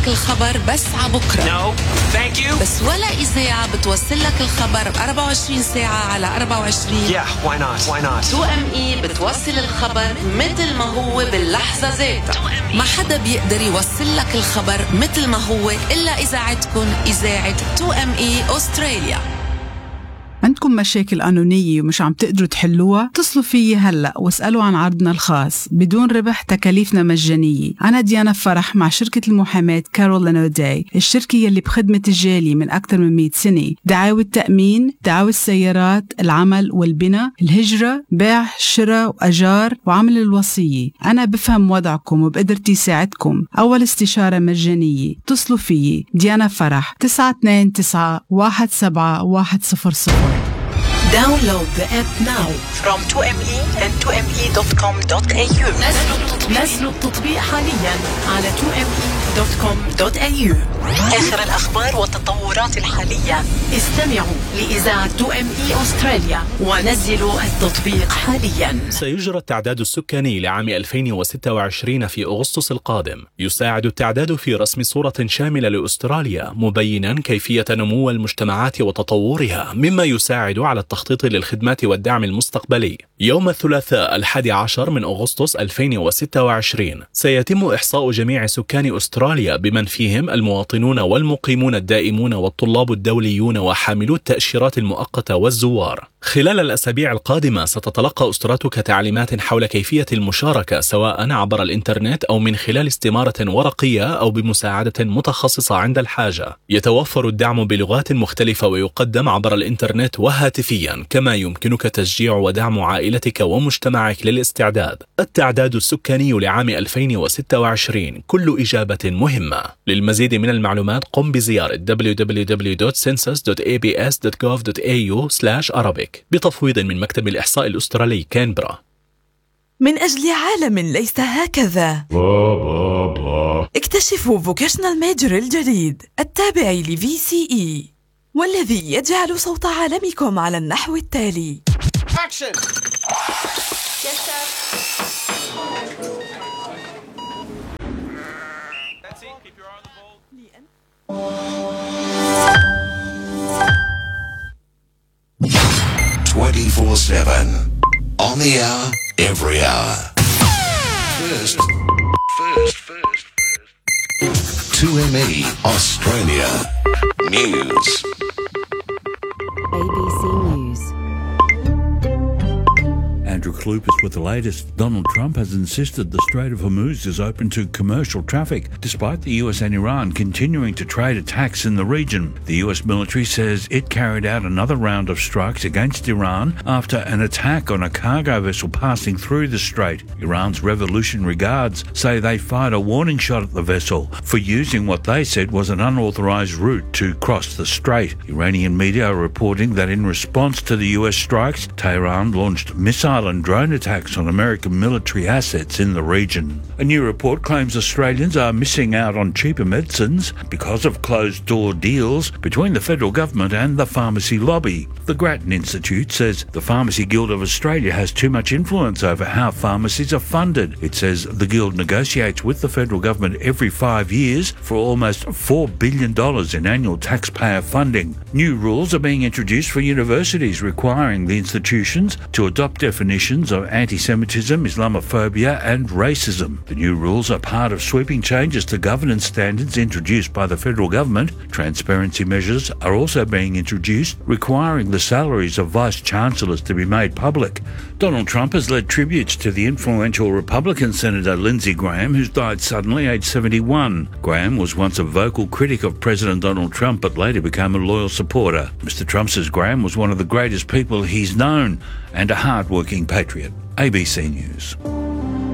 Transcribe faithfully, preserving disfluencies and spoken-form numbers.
لك الخبر بس عبكرة. No, thank you. بس ولا إذاعة بتوصل لك الخبر أربعة وعشرين ساعة على أربعة وعشرين. Yeah, why not? Why not? تو إم إي بتوصل الخبر مثل ما هو باللحظة ذاتها. ما حدا بيقدر يوصل لك الخبر مثل ما هو إلا إذاعتكم، إذاعة تو إم إي أستراليا. عندكم مشاكل قانونية ومش عم تقدروا تحلوها؟ اتصلوا فيي هلأ واسألوا عن عرضنا الخاص بدون ربح، تكاليفنا مجانية. أنا ديانا فرح مع شركة المحاماة كارولين أوداي، الشركة يلي بخدمة الجالية من أكثر من مئة سنة. دعاوى التأمين، دعاوى السيارات، العمل والبناء، الهجرة، بيع، شراء وأجار، وعمل الوصية. أنا بفهم وضعكم وبقدرتي ساعدكم. أول استشارة مجانية. اتصلوا فيي ديانا فرح تسعة اثنين تسعة واحد سبعة واحد صفر صفر. Download the app now from تو إم إي and تو إم إي دوت كوم دوت إيه يو. نزلوا التطبيق حاليا على تو إم إي دوت كوم دوت إيه يو. آخر الأخبار والتطورات الحالية. استمعوا لإذاعة تو إم إي أستراليا ونزلوا التطبيق حاليا. سيجرى التعداد السكاني لعام ألفين وستة وعشرين في أغسطس القادم. يساعد التعداد في رسم صورة شاملة لأستراليا، مبينا كيفية نمو المجتمعات وتطورها، مما يساعد على التخطيط للخدمات والدعم المستقبلي. يوم الثلاثاء الحادي عشر من أغسطس ألفين وستة وعشرين سيتم إحصاء جميع سكان أستراليا بمن فيهم المواطنون والمقيمون الدائمون والطلاب الدوليون وحاملو التأشيرات المؤقتة والزوار. خلال الأسابيع القادمة ستتلقى أسرتك تعليمات حول كيفية المشاركة، سواء عبر الإنترنت أو من خلال استمارة ورقية أو بمساعدة متخصصة عند الحاجة. يتوفر الدعم بلغات مختلفة ويقدم عبر الإنترنت وهاتفيا، كما يمكنك تشجيع ودعم عائلتك ومجتمعك للاستعداد. التعداد السكاني لعام ألفين وستة وعشرين كل إجابة مهمة. للمزيد من المعلومات قم بزيارة دبليو دبليو دبليو دوت سنسس دوت إيه بي إس دوت جوف دوت إيه يو سلاش أرابيك بتفويض من مكتب الإحصاء الأسترالي كانبرا. من أجل عالم ليس هكذا. اكتشفوا فوكيشنال ميجر الجديد التابع لفي سي إي، والذي يجعل صوت عالمكم على النحو التالي. Action. Yes, sir. That's it. Keep your eye on the ball. twenty-four seven. On the hour, every hour. First, first, first, first. two M E Australia News. A B C News. Andrew Kloupis with the latest. Donald Trump has insisted the Strait of Hormuz is open to commercial traffic, despite the U S and Iran continuing to trade attacks in the region. The U S military says it carried out another round of strikes against Iran after an attack on a cargo vessel passing through the strait. Iran's Revolutionary Guards say they fired a warning shot at the vessel for using what they said was an unauthorized route to cross the strait. Iranian media are reporting that in response to the U S strikes, Tehran launched missile and drone attacks on American military assets in the region. A new report claims Australians are missing out on cheaper medicines because of closed-door deals between the federal government and the pharmacy lobby. The Grattan Institute says the Pharmacy Guild of Australia has too much influence over how pharmacies are funded. It says the Guild negotiates with the federal government every five years for almost four billion dollars in annual taxpayer funding. New rules are being introduced for universities requiring the institutions to adopt definitions of anti-Semitism, Islamophobia and racism. The new rules are part of sweeping changes to governance standards introduced by the federal government. Transparency measures are also being introduced, requiring the salaries of vice-chancellors to be made public. Donald Trump has led tributes to the influential Republican Senator Lindsey Graham, who's died suddenly aged seventy-one. Graham was once a vocal critic of President Donald Trump, but later became a loyal supporter. Mister Trump says Graham was one of the greatest people he's known and a hard-working patriot. A B C News.